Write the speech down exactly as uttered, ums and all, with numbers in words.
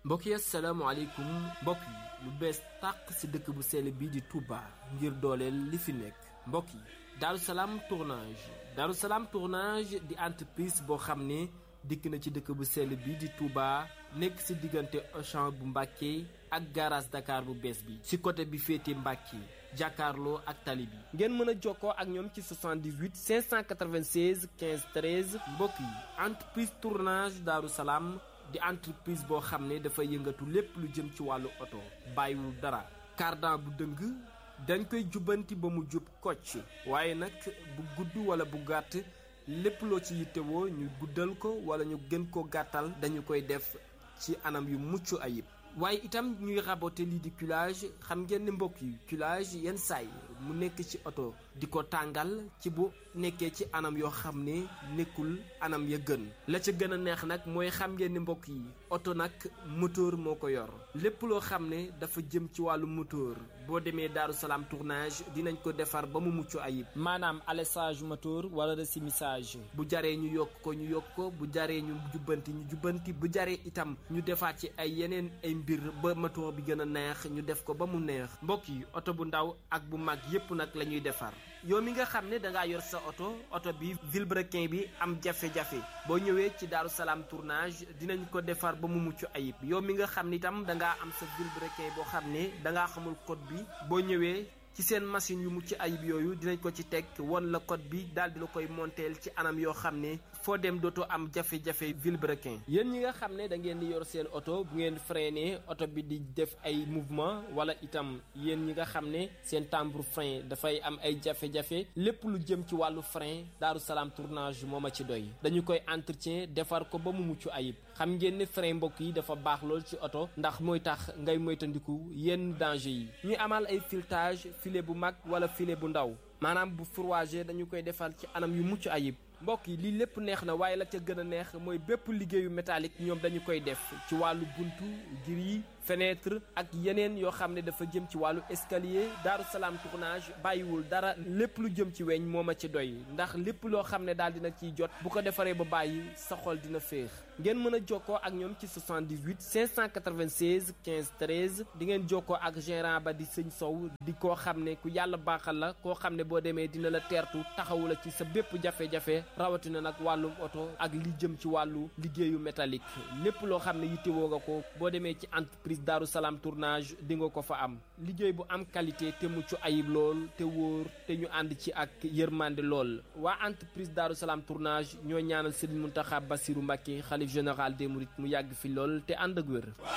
mbokk yi asalaamaaleykum mbokk yi lu bees tàq ci dëkk bu sell bi di Touba ngir dooleel li fi nekk mbokk yi Darou Salam tournage Darou Salam tournage di entreprise boo xam ne dikk na ci dëkk bu sell bi di Touba nekk ci diggante Auchan bu Mbàkke ak garage Dakar bu bees bi ci côté bi féete Mbàkke jàkkaarloo ak tali bi ngeen mën a jokkoo ak ñoom ci soixante-dix-huit cinq cent quatre-vingt-seize quinze treize mbokk yi entreprise tournage Darou Salam di entreprise boo xam ne dafa yëngatu lépp lu jëm ci wàllu oto bàyyiwul dara cardan bu dëng dañ koy jubbanti ba mu jub kocc waaye nag bu gudd wala bu gàtt lépp loo ci yittewoo ñu guddal ko wala ñu gën ko gàttal dañu koy def ci anam yu mucc ayib waaye itam ñuy raboter lii di culage xam ngeen ne mbokk yi culage yenn saay mu nekk ci oto di ko tàngal ci bu nekkee ci anam yoo xam ne nekkul anam ya gën la ca gën a neex nag mooy xam ngeen ne mbokk yi oto nag moteur moo ko yor lépp loo xam ne dafa jëm ci wàllu moteur boo demee Darou Salam tournage dinañ ko defar ba mu mucc ayib maanaam alessage moteur wala resumissage bu jaree ñu yokk ko ñu yokk ko bu jaree ñu jubbanti ñu jubbanti bu jaree itam ñu defaat ci ay yeneen ay mbir ba moteur bi gën a neex ñu def ko ba mu neex mbokk yi oto bu ndaw ak bu mag yépp nag la ñuy defar yow mi nga xam ne dangaa yor sa oto oto bi vilebrequin bi am jafe-jafe boo ñëwee ci Darou Salam tournage dinañ ko defar ba mu mucc ayib yow mi nga xam ne itam dangaa am sa vilebrequin boo xam ne dangaa xamul code bi boo ñëwee ci seen machine yu mucc ayib yooyu dinañ ko ci teg won la code bi daal di la koy monteel ci anam yoo xam ne foo dem dootoo am jafe-jafe vilebrequin yéen ñi nga xam ne da ngeen di yor seen oto bu ngeen freiné oto bi di def ay mouvement wala itam yéen ñi nga xam ne seen timbre frein dafay am ay jafe-jafe lépp lu jëm ci wàllu frein Darou Salam tournage moo ma ci doy dañu koy entretien defar ko ba mu mucc ayib xam ngeen ne frein mbokk yi dafa baax lool ci oto ndax mooy tax ngay moytandiku yenn danger yi ñu amal ay filetage filet bu mag wala filet bu ndaw maanaam bu fourragé dañu koy defal ci anam yu mucc ayib mbokk yi lii lépp neex na waaye la ca gën a neex mooy bépp liggéeyu métallique ñoom dañu koy def ci wàllu buntu gris fenêtre ak yeneen yoo xam ne dafa jëm ci wàllu escalier Darou Salam tournage bàyyiwul dara lépp lu jëm ci weñ moo ma ci doy ndax lépp loo xam ne daal dina ciy jot bu ko defaree ba bàyyi sa xol dina féex ngeen mën a jokkoo ak ñoom ci soixante-dix-huit cinq cent quatre-vingt-seize quinze treize di ngeen jokkoo ak gérant ba di sëñ Sow di koo xam ne ku yàlla baaxal la koo xam ne boo demee dina la teertu taxawu la ci sa bépp jafe-jafe rawatina nag wàllum oto ak li jëm ci wàllu liggéeyu métallique lépp loo xam ne yittewoo nga ko boo demee ci entreprise Darou Salam tournage di nga ko fa am liggéey bu am qualité te mucc ayib lool te wóor te ñu ànd ci ak yërmande lool waa entreprise Darou Salam tournage ñoo ñaanal Serigne Mountakha Bassirou Mbacké xalif général des mourides mu yàgg fi lool te ànd ak wér